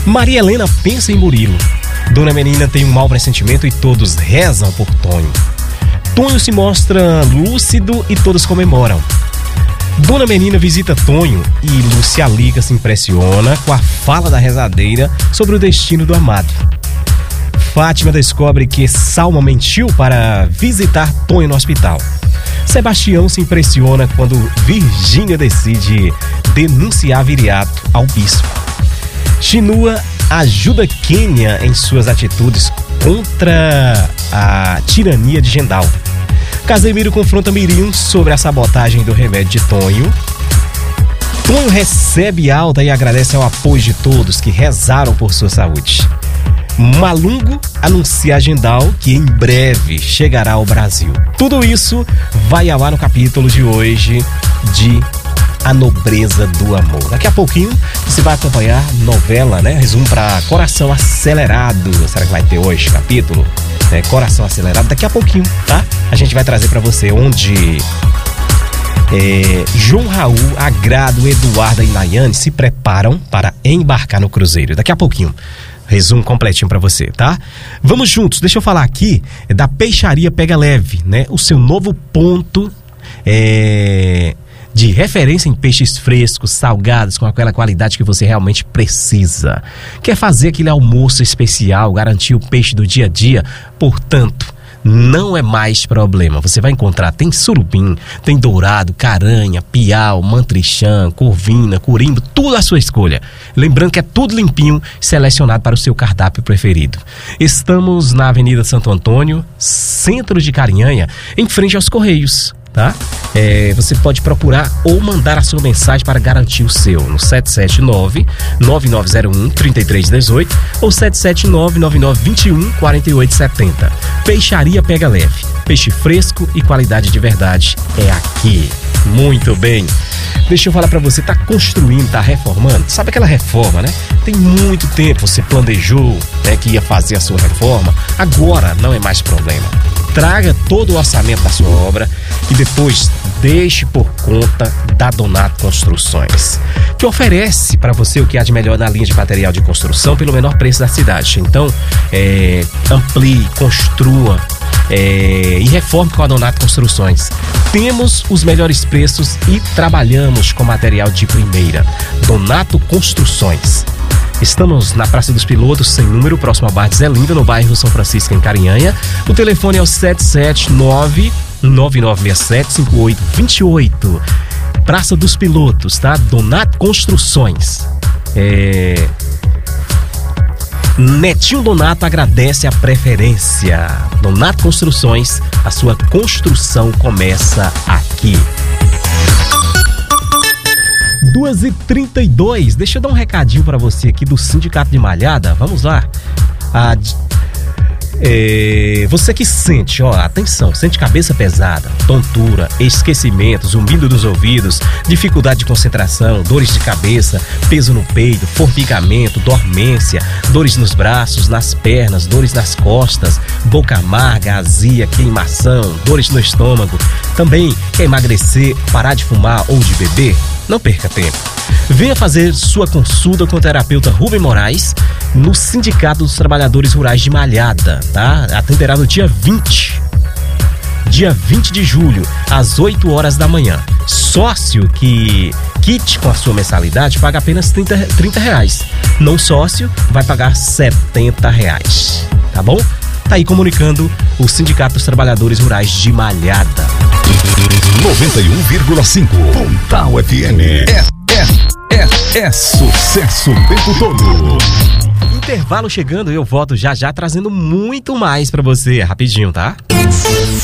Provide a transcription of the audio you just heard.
Maria Helena pensa em Murilo. Dona Menina tem um mau pressentimento e todos rezam por Tonho. Tonho se mostra lúcido e todos comemoram. Dona Menina visita Tonho e Lúcia Liga se impressiona com a fala da rezadeira sobre o destino do amado. Fátima descobre que Salma mentiu para visitar Tonho no hospital. Sebastião se impressiona quando Virgínia decide denunciar Viriato ao bispo. Chinua ajuda Quênia em suas atitudes contra a tirania de Gendal. Casemiro confronta Mirim sobre a sabotagem do remédio de Tonho. Tonho recebe alta e agradece ao apoio de todos que rezaram por sua saúde. Malungo anuncia a Gendal que em breve chegará ao Brasil. Tudo isso vai ao ar no capítulo de hoje de A Nobreza do Amor. Daqui a pouquinho você vai acompanhar novela, né? Resumo para Coração Acelerado. Será que vai ter hoje capítulo? Coração Acelerado, daqui a pouquinho, tá? A gente vai trazer para você onde João Raul, Agrado, Eduarda e Nayane se preparam para embarcar no cruzeiro. Daqui a pouquinho. Resumo completinho pra você, tá? Vamos juntos, deixa eu falar aqui da Peixaria Pega Leve, né? O seu novo ponto de referência em peixes frescos, salgados, com aquela qualidade que você realmente precisa. Quer fazer aquele almoço especial, garantir o peixe do dia a dia? Portanto, não é mais problema. Você vai encontrar, tem surubim, tem dourado, caranha, piau, mantrichã, corvina, curimbo, tudo à sua escolha. Lembrando que é tudo limpinho, selecionado para o seu cardápio preferido. Estamos na Avenida Santo Antônio, centro de Carinhanha, em frente aos Correios, tá? Você pode procurar ou mandar a sua mensagem para garantir o seu no 779-9901-3318 ou 779-9921-4870. Peixaria Pega Leve. Peixe fresco e qualidade de verdade é aqui. Muito bem. Deixa eu falar pra você, tá construindo, tá reformando? Sabe aquela reforma, né? Tem muito tempo você planejou, né, que ia fazer a sua reforma. Agora não é mais problema. Traga todo o orçamento da sua obra e depois deixe por conta da Donato Construções, que oferece para você o que há de melhor na linha de material de construção pelo menor preço da cidade. Então, amplie, construa e reforme com a Donato Construções. Temos os melhores preços e trabalhamos com material de primeira. Donato Construções. Estamos na Praça dos Pilotos, sem número, próximo ao Bar de Zé Lindo, no bairro São Francisco, em Carinhanha. O telefone é o 779-9967-5828. Praça dos Pilotos, tá? Donato Construções. Netinho Donato agradece a preferência. Donato Construções, a sua construção começa aqui. 2h32, deixa eu dar um recadinho pra você aqui do Sindicato de Malhada. Vamos lá. Você que sente, atenção, sente cabeça pesada, tontura, esquecimento, zumbido dos ouvidos, dificuldade de concentração, dores de cabeça, peso no peito, formigamento, dormência, dores nos braços, nas pernas, dores nas costas, boca amarga, azia, queimação, dores no estômago. Também quer emagrecer, parar de fumar ou de beber? Não perca tempo. Venha fazer sua consulta com o terapeuta Rubem Moraes no Sindicato dos Trabalhadores Rurais de Malhada, tá? Atenderá no dia 20 de julho, às 8 horas da manhã. Sócio que quite com a sua mensalidade paga apenas R$30. Não sócio vai pagar R$70, tá bom? Tá aí comunicando o Sindicato dos Trabalhadores Rurais de Malhada. 91,5 Pontal FM. É sucesso o tempo todo. Intervalo chegando, eu volto já trazendo muito mais pra você, rapidinho, tá?